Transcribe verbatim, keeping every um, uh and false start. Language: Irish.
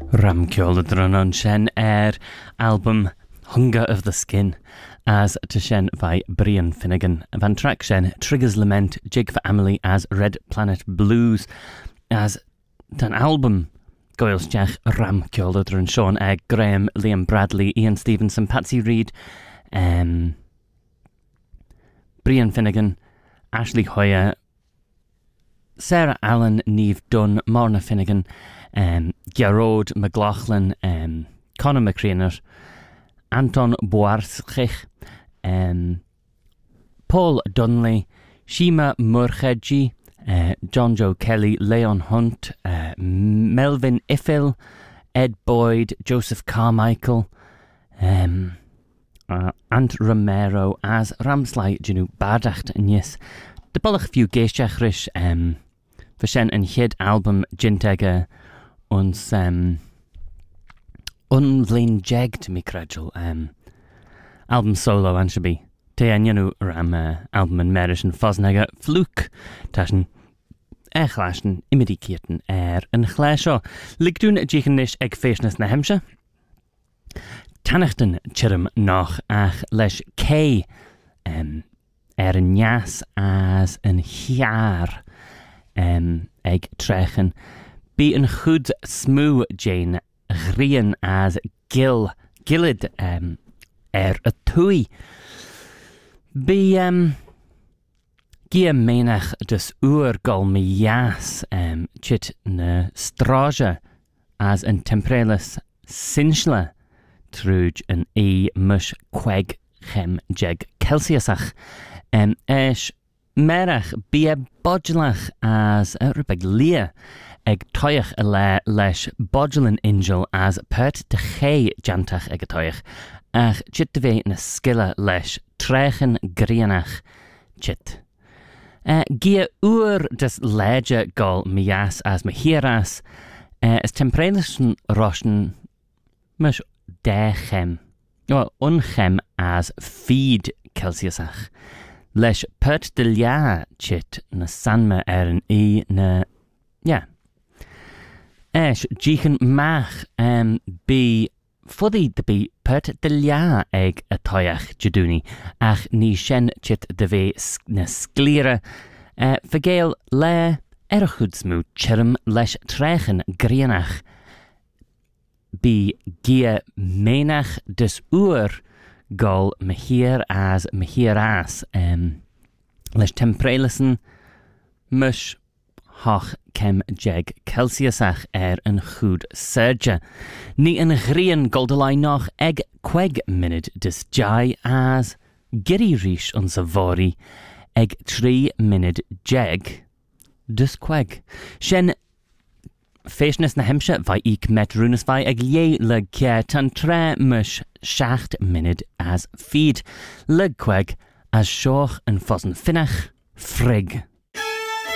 Ramceol Dronon Shen Air album Hunger of the Skin as to Shen by Brian Finnegan. Van track Shen Triggers Lament Jig for Emily as Red Planet Blues as an album Goyles Jack Ramceol Dron Sean Egg Graham Liam Bradley Ian Stevenson Patsy Reed um, Brian Finnegan Ashley Hoya Sarah Allen Neve Dunn Marna Finnegan Um, Gerard McLaughlin, um, Conor McCrainer, Anton Boarschich, um, Paul Dunley, Shima Murchedji, uh, John Joe Kelly, Leon Hunt, uh, Melvin Iffel, Ed Boyd, Joseph Carmichael, um, uh, Ant Romero as Ramslai Janu Badacht and yes, the Bullach few Geishachrish, um, Vashen and Hid album Jintega. Ons um, unvlein jegt mi credjul um, album solo anshabi te anjanu ram uh, album en merish en fosnega fluke tashen echlaschen imedikierten er en glesho ligdoen jichenish eg feestnes na hemsche tanachten chirim noch ach lesh k um, er en jas as een jaar um, eg trechen Be een goed smoo Jane grien as gil gillid um, er a tui. Be um Gia menach dus oer gal me jas um, chit ne straja as een temprelis sinchla truj een e mush queg chem jeg kelsiasach um, esh merach be a bodgelach as a rubig lia ag toich a le leis bodgelin ingel as pert de che jantach ag toich ach chit de ve na skilla leis trechen grianach chit. Uh, Gia oer des leja gal mias as mahiras uh, is temprelischen roschen mus dechem well unchem as feed kelsiasach leis pert de lia chit na sanma er en e na ja Esh, jichen mach um, be fuddy de be pert de lia eg a toiach jaduni ach ni shen chit de ve na sklira uh, vergeil le erchudsmu chirim lesh trechen grianach be gia menach des oer gol mehir as mehiras um, lesh temprelisen mush Hoch kem jeg kelsiasach er een goed surge. Ni een grien goldelai noch eg queg minute dis jai as giri rish onze vori eg tri minute jeg dis queg. Shen feestnes na hemsche vai ik met runes vai eg je le kia tan tre mush shacht minute as feed le queg as shoch en fossen finnach frig.